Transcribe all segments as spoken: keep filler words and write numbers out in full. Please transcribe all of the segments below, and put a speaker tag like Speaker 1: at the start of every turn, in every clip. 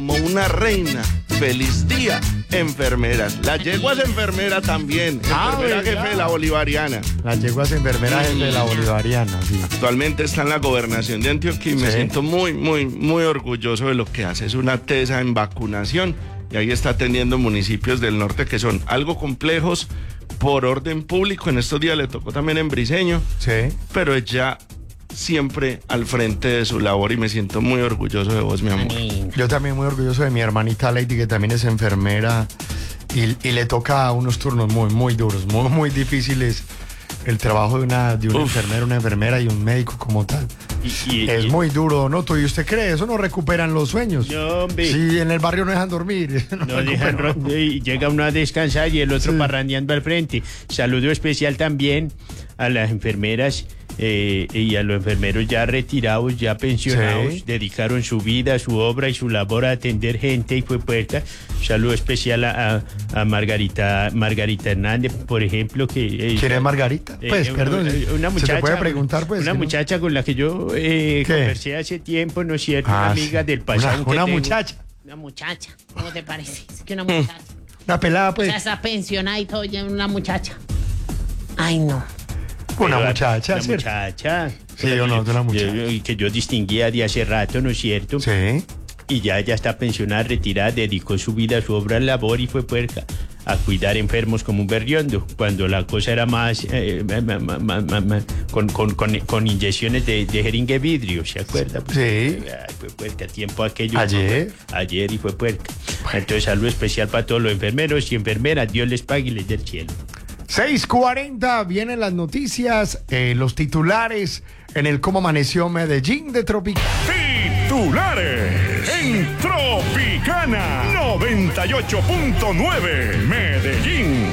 Speaker 1: Como una reina. Feliz día, enfermeras. La yegua es enfermera también.
Speaker 2: Ah,
Speaker 1: Enfermera
Speaker 2: ¿verdad?
Speaker 1: jefe de la Bolivariana.
Speaker 2: La yegua es enfermera jefe de la Bolivariana, sí.
Speaker 1: Actualmente está en la gobernación de Antioquia y me
Speaker 2: Sí.
Speaker 1: siento muy, muy, muy orgulloso de lo que hace. Es una tesa en vacunación y ahí está atendiendo municipios del norte que son algo complejos por orden público. En estos días le tocó también en Briseño,
Speaker 2: Sí.
Speaker 1: pero ella siempre al frente de su labor y me siento muy orgulloso de vos, mi amor.
Speaker 2: Yo también muy orgulloso de mi hermanita Lady, que también es enfermera y, y le toca unos turnos muy, muy duros, muy, muy difíciles. El trabajo de una, de un
Speaker 1: Uf.
Speaker 2: enfermero, una enfermera y un médico como tal.
Speaker 3: Y, y-
Speaker 2: Es
Speaker 3: y-
Speaker 2: muy duro, ¿no? ¿Y usted cree? Eso no recuperan los sueños.
Speaker 3: No, hombre.
Speaker 2: Sí, en el barrio no dejan dormir. No
Speaker 3: No dejan
Speaker 2: recuperan.
Speaker 3: ro- y llega uno a descansar y el otro
Speaker 2: Sí.
Speaker 3: parrandeando al frente. Saludo especial también a las enfermeras eh, y a los enfermeros ya retirados, ya pensionados.
Speaker 2: Sí.
Speaker 3: Dedicaron su vida, su obra y su labor a atender gente y fue puerta. Saludo especial a, a- a Margarita Margarita Hernández, por ejemplo, que... eh,
Speaker 2: ¿Quién es Margarita?
Speaker 3: eh,
Speaker 2: Pues,
Speaker 3: eh,
Speaker 2: perdón.
Speaker 3: una, una
Speaker 2: se
Speaker 3: muchacha,
Speaker 2: te puede preguntar, pues.
Speaker 3: Una
Speaker 2: que no-
Speaker 3: muchacha con la que yo eh,
Speaker 2: ¿Qué?
Speaker 3: conversé hace tiempo, ¿no es cierto?
Speaker 2: Ah,
Speaker 3: una amiga
Speaker 2: sí.
Speaker 3: del pasado.
Speaker 2: Una,
Speaker 3: que
Speaker 2: una
Speaker 3: tengo.
Speaker 2: muchacha.
Speaker 4: Una muchacha, ¿cómo te parece? Es que una muchacha.
Speaker 2: Una pelada,
Speaker 4: O
Speaker 2: pues.
Speaker 4: sea, está pensionada y todo, ya una muchacha. Ay, no.
Speaker 2: Una
Speaker 3: Pero,
Speaker 2: muchacha,
Speaker 3: Una
Speaker 2: ¿cierto?
Speaker 3: muchacha.
Speaker 2: Sí, yo no, una muchacha.
Speaker 3: Yo- yo- que yo distinguía de hace rato, ¿no es cierto?
Speaker 2: Sí.
Speaker 3: Y ya ella está pensionada, retirada, dedicó su vida, su obra, labor y fue puerca a cuidar enfermos como un berriondo, cuando la cosa era más eh, ma- ma- ma- ma- ma- con, con, con, con inyecciones de, de jeringue vidrio, ¿se acuerda?
Speaker 2: Sí.
Speaker 3: Ay, fue puerca, tiempo aquello.
Speaker 2: Ayer.
Speaker 3: Ayer y fue puerca. Entonces, saludo especial para todos los enfermeros y enfermeras, Dios les pague y les dé el cielo.
Speaker 2: seis cuarenta, vienen las noticias, eh, los titulares en el Cómo Amaneció Medellín de Tropical.
Speaker 5: Titulares en Tropicana noventa y ocho punto nueve Medellín.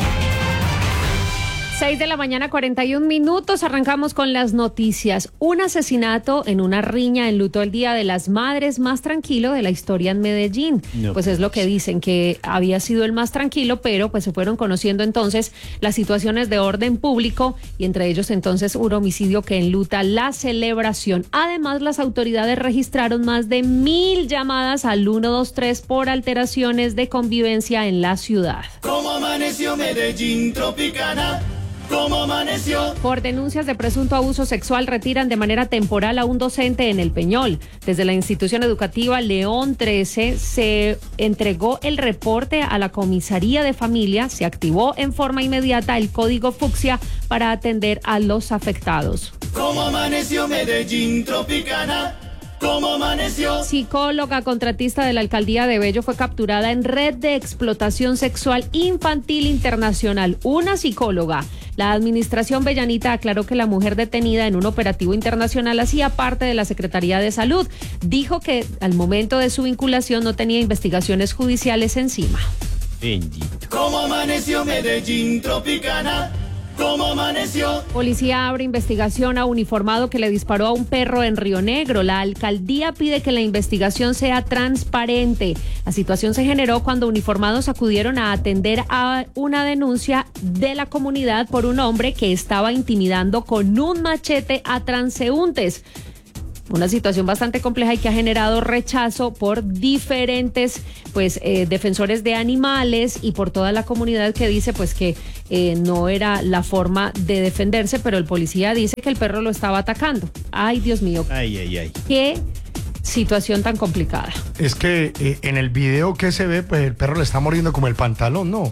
Speaker 6: seis de la mañana, cuarenta y un minutos. Arrancamos con las noticias. Un asesinato en una riña enlutó el Día de las Madres más tranquilo de la historia en Medellín.
Speaker 3: No,
Speaker 6: pues es lo que
Speaker 3: pues.
Speaker 6: dicen, que había sido el más tranquilo, pero pues se fueron conociendo entonces las situaciones de orden público y entre ellos entonces un homicidio que enluta la celebración. Además, las autoridades registraron más de mil llamadas al ciento veintitrés por alteraciones de convivencia en la ciudad.
Speaker 7: ¿Cómo amaneció Medellín Tropicana? ¿Cómo amaneció?
Speaker 6: Por denuncias de presunto abuso sexual retiran de manera temporal a un docente en El Peñol. Desde la institución educativa León trece se entregó el reporte a la comisaría de familia. Se activó en forma inmediata el código fucsia para atender a los afectados.
Speaker 7: ¿Cómo amaneció Medellín Tropicana? ¿Cómo amaneció?
Speaker 6: Psicóloga contratista de la alcaldía de Bello fue capturada en red de explotación sexual infantil internacional. Una psicóloga. La administración bellanita aclaró que la mujer detenida en un operativo internacional hacía parte de la Secretaría de Salud. Dijo que al momento de su vinculación no tenía investigaciones judiciales encima.
Speaker 3: Bendito.
Speaker 7: ¿Cómo amaneció Medellín Tropicana? ¿Cómo amaneció?
Speaker 6: Policía abre investigación a uniformado que le disparó a un perro en Río Negro. La alcaldía pide que la investigación sea transparente. La situación se generó cuando uniformados acudieron a atender a una denuncia de la comunidad por un hombre que estaba intimidando con un machete a transeúntes. Una situación bastante compleja y que ha generado rechazo por diferentes pues eh, defensores de animales y por toda la comunidad que dice pues que eh, no era la forma de defenderse, pero el policía dice que el perro lo estaba atacando. Ay, Dios mío,
Speaker 3: Ay, ay, ay.
Speaker 6: qué situación tan complicada.
Speaker 2: Es que eh, en el video que se ve, pues el perro le está mordiendo como el pantalón, ¿no?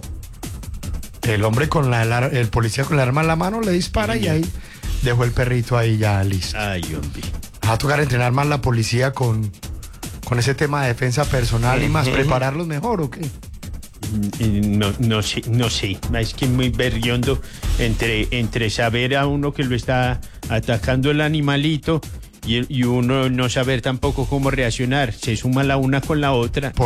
Speaker 2: El hombre con la, la- el policía con el arma en la mano le dispara y ahí dejó el perrito ahí ya listo.
Speaker 3: Ay, hombre.
Speaker 2: Va a tocar entrenar más la policía con, con ese tema de defensa personal y más prepararlos mejor, ¿o qué?
Speaker 3: Mm, No, no sé, no sé. Es que muy berriondo entre, entre saber a uno que lo está atacando el animalito y, y uno no saber tampoco cómo reaccionar. Se suma la una con la otra.